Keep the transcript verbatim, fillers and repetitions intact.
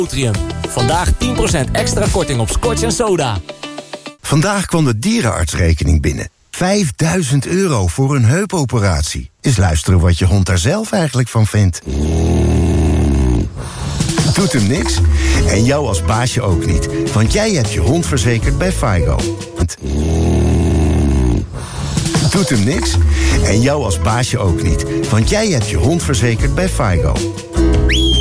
Nutrium. Vandaag tien procent extra korting op Scotch en Soda. Vandaag kwam de dierenartsrekening binnen. vijfduizend euro voor een heupoperatie. Eens luisteren wat je hond daar zelf eigenlijk van vindt. Doet hem niks? En jou als baasje ook niet. Want jij hebt je hond verzekerd bij Faigo. Doet hem niks? En jou als baasje ook niet. Want jij hebt je hond verzekerd bij Faigo.